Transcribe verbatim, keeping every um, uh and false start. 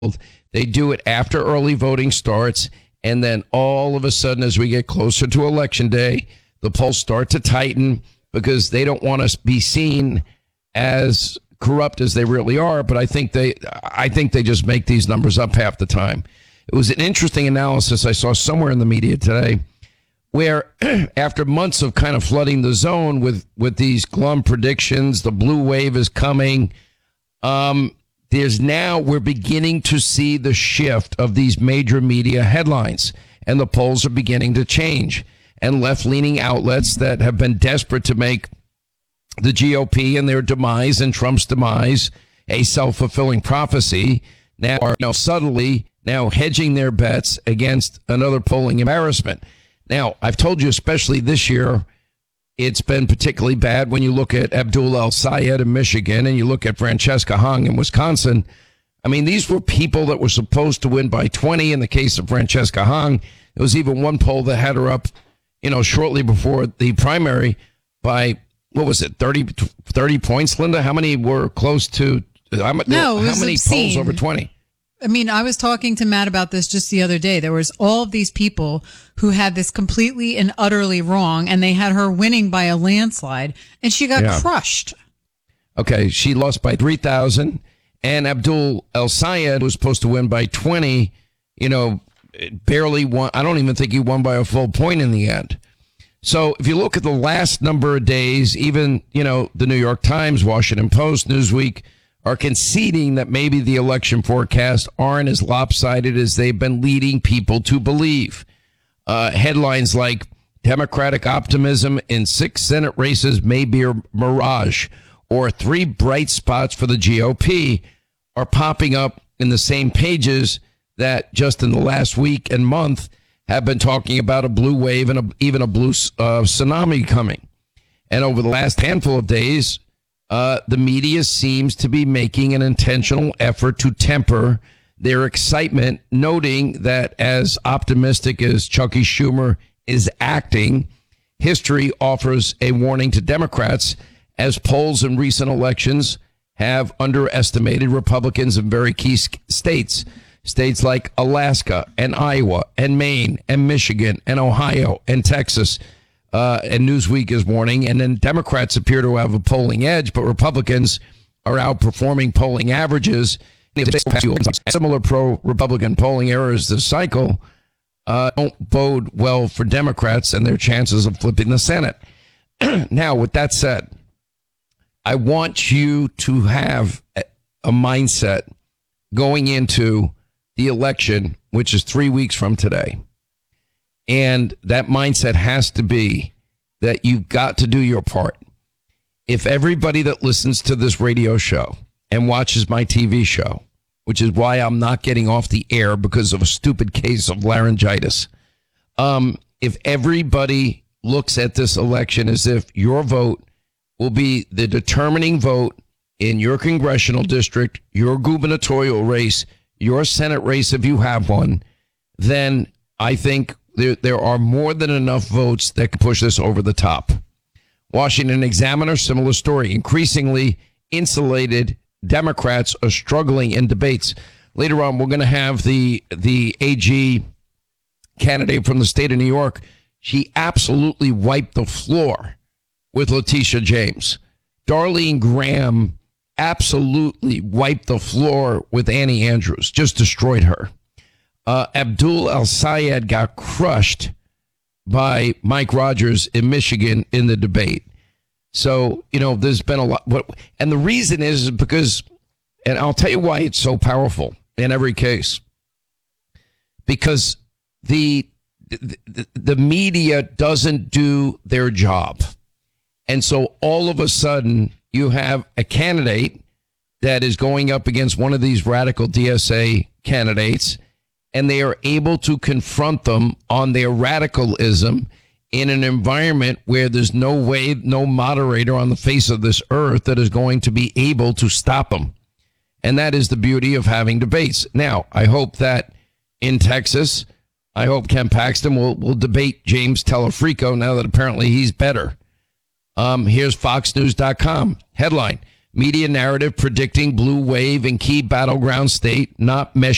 They do it after early voting starts. And then all of a sudden, as we get closer to Election Day, the polls start to tighten because they don't want to be seen as corrupt as they really are. But I think they I think they just make these numbers up half the time. It was an interesting analysis I saw somewhere in the media today where after months of kind of flooding the zone with, with these glum predictions, the blue wave is coming. Um, there's now we're beginning to see the shift of these major media headlines, and the polls are beginning to change. And left-leaning outlets that have been desperate to make the G O P and their demise and Trump's demise a self-fulfilling prophecy now are you know, subtly now hedging their bets against another polling embarrassment. Now, I've told you, especially this year, it's been particularly bad when you look at Abdul El-Sayed in Michigan and you look at Francesca Hung in Wisconsin. I mean, these were people that were supposed to win by twenty. In the case of Francesca Hung, there was even one poll that had her up, you know, shortly before the primary by, what was it, thirty, thirty points, Linda? How many were close to, how, no, how many obscene. polls over twenty? I mean, I was talking to Matt about this just the other day. There was all of these people who had this completely and utterly wrong, and they had her winning by a landslide, and she got yeah. crushed. Okay, she lost by three thousand, and Abdul El-Sayed was supposed to win by twenty, you know, barely won. I don't even think he won by a full point in the end. So if you look at the last number of days, even, you know, the New York Times, Washington Post, Newsweek, are conceding that maybe the election forecasts aren't as lopsided as they've been leading people to believe. Uh, headlines like Democratic optimism in six Senate races may be a mirage, or three bright spots for the G O P are popping up in the same pages that just in the last week and month have been talking about a blue wave and a, even a blue uh, tsunami coming. And over the last handful of days, Uh, the media seems to be making an intentional effort to temper their excitement, noting that as optimistic as Chucky Schumer is acting, history offers a warning to Democrats as polls in recent elections have underestimated Republicans in very key states, states like Alaska and Iowa and Maine and Michigan and Ohio and Texas. Uh, and Newsweek is warning, and then Democrats appear to have a polling edge, but Republicans are outperforming polling averages. Similar pro-Republican polling errors this cycle uh, don't bode well for Democrats and their chances of flipping the Senate. Now, with that said, I want you to have a mindset going into the election, which is three weeks from today. And that mindset has to be that you've got to do your part. If everybody that listens to this radio show and watches my T V show, which is why I'm not getting off the air because of a stupid case of laryngitis, um, if everybody looks at this election as if your vote will be the determining vote in your congressional district, your gubernatorial race, your Senate race if you have one, then I think There, there are more than enough votes that can push this over the top. Washington Examiner, similar story. Increasingly insulated Democrats are struggling in debates. Later on, we're going to have the the A G candidate from the state of New York. She absolutely wiped the floor with Letitia James. Darlene Graham absolutely wiped the floor with Annie Andrews, just destroyed her. Uh, Abdul El-Sayed got crushed by Mike Rogers in Michigan in the debate. So, you know, there's been a lot. And the reason is because, and I'll tell you why it's so powerful in every case, because the the, the media doesn't do their job. And so all of a sudden you have a candidate that is going up against one of these radical D S A candidates, and they are able to confront them on their radicalism in an environment where there's no way, no moderator on the face of this earth that is going to be able to stop them. And that is the beauty of having debates. Now, I hope that in Texas, I hope Ken Paxton will, will debate James Telefrico now that apparently he's better. Um, here's fox news dot com. Headline, media narrative predicting blue wave in key battleground state, not mesh.